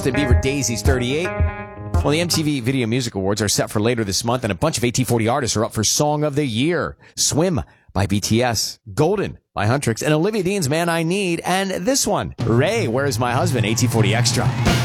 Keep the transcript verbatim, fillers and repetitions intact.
Justin Bieber, Daisy's thirty-eight. Well, the M T V Video Music Awards are set for later this month, and a bunch of A T forty artists are up for Song of the Year. Swim by B T S, Golden by Huntrix, and Olivia Dean's Man I Need, and this one, Ray, Where's My Husband, A T forty Extra.